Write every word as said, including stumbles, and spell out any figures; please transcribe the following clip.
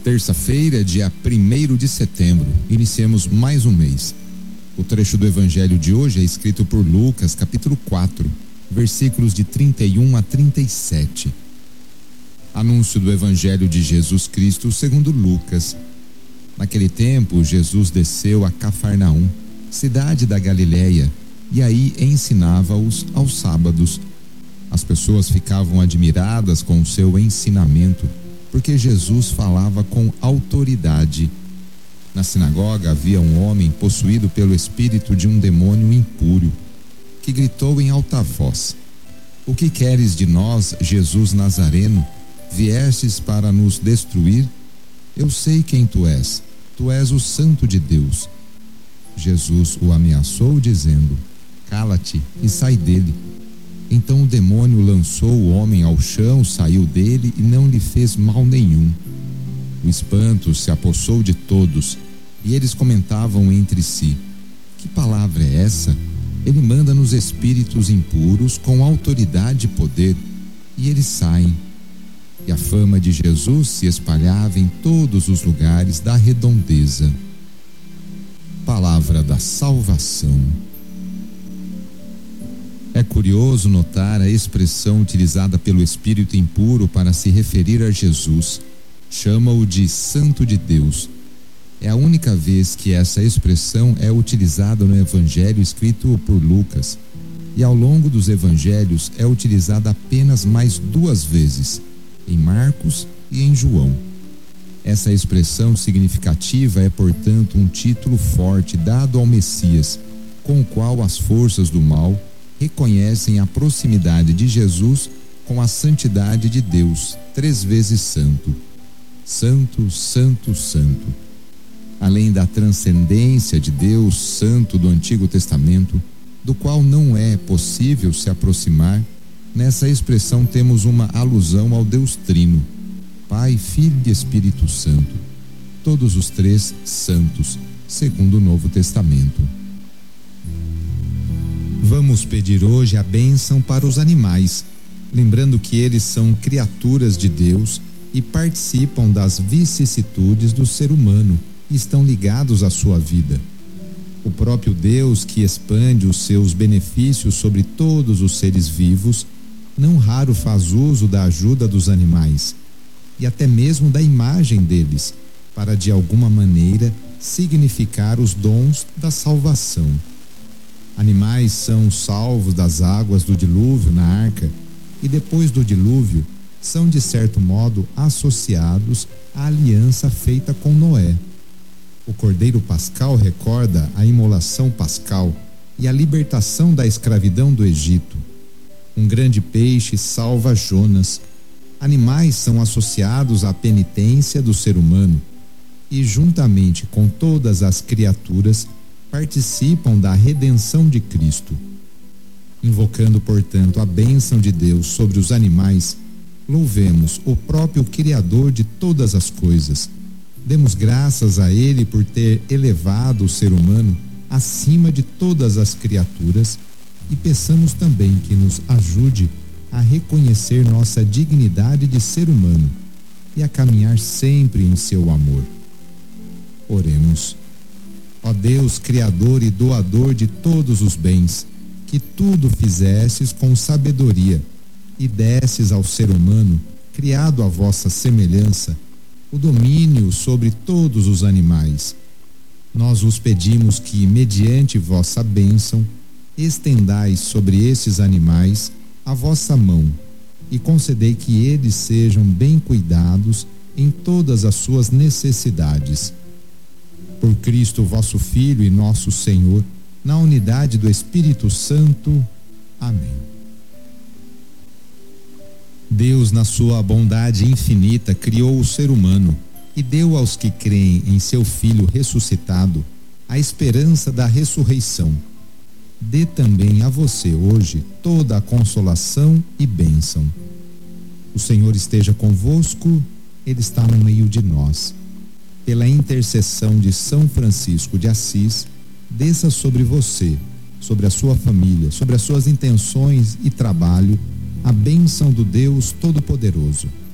Terça-feira, dia primeiro de setembro, iniciamos mais um mês. O trecho do evangelho de hoje é escrito por Lucas, capítulo quatro, versículos de trinta e um a trinta e sete. Anúncio do evangelho de Jesus Cristo segundo Lucas. Naquele tempo, Jesus desceu a Cafarnaum, cidade da Galileia, e aí ensinava-os aos sábados. As pessoas ficavam admiradas com o seu ensinamento, porque Jesus falava com autoridade. Na sinagoga havia um homem possuído pelo espírito de um demônio impuro, que gritou em alta voz: "O que queres de nós, Jesus Nazareno? Viestes para nos destruir? Eu sei quem tu és. Tu és o Santo de Deus." Jesus o ameaçou, dizendo: "Cala-te e sai dele." Então o demônio lançou o homem ao chão, saiu dele e não lhe fez mal nenhum. O espanto se apossou de todos, e eles comentavam entre si: "Que palavra é essa? Ele manda nos espíritos impuros com autoridade e poder, e eles saem." E a fama de Jesus se espalhava em todos os lugares da redondeza. Palavra da salvação. É curioso notar a expressão utilizada pelo espírito impuro para se referir a Jesus. Chama-o de Santo de Deus. É a única vez que essa expressão é utilizada no evangelho escrito por Lucas, e ao longo dos evangelhos é utilizada apenas mais duas vezes, em Marcos e em João. Essa expressão significativa é, portanto, um título forte dado ao Messias, com o qual as forças do mal reconhecem a proximidade de Jesus com a santidade de Deus, três vezes santo. Santo, santo, santo. Além da transcendência de Deus Santo do Antigo Testamento, do qual não é possível se aproximar, nessa expressão temos uma alusão ao Deus Trino, Pai, Filho e Espírito Santo, todos os três santos, segundo o Novo Testamento. Vamos pedir hoje a bênção para os animais, lembrando que eles são criaturas de Deus e participam das vicissitudes do ser humano e estão ligados à sua vida. O próprio Deus, que expande os seus benefícios sobre todos os seres vivos, não raro faz uso da ajuda dos animais e até mesmo da imagem deles, para de alguma maneira significar os dons da salvação. Animais são salvos das águas do dilúvio na arca e depois do dilúvio são de certo modo associados à aliança feita com Noé. O Cordeiro Pascal recorda a imolação pascal e a libertação da escravidão do Egito. Um grande peixe salva Jonas. Animais são associados à penitência do ser humano e, juntamente com todas as criaturas, participam da redenção de Cristo. Invocando, portanto, a bênção de Deus sobre os animais, louvemos o próprio Criador de todas as coisas. Demos graças a Ele por ter elevado o ser humano acima de todas as criaturas e peçamos também que nos ajude a reconhecer nossa dignidade de ser humano e a caminhar sempre em seu amor. Oremos. Ó Deus, Criador e doador de todos os bens, que tudo fizesses com sabedoria e desses ao ser humano, criado à vossa semelhança, o domínio sobre todos os animais. Nós vos pedimos que, mediante vossa bênção, estendais sobre esses animais a vossa mão e concedei que eles sejam bem cuidados em todas as suas necessidades. Por Cristo vosso Filho e nosso Senhor, na unidade do Espírito Santo. Amém. Deus, na sua bondade infinita, criou o ser humano e deu aos que creem em seu Filho ressuscitado a esperança da ressurreição. Dê também a você hoje toda a consolação e bênção. O Senhor esteja convosco, Ele está no meio de nós. Pela intercessão de São Francisco de Assis, desça sobre você, sobre a sua família, sobre as suas intenções e trabalho, a bênção do Deus Todo-Poderoso,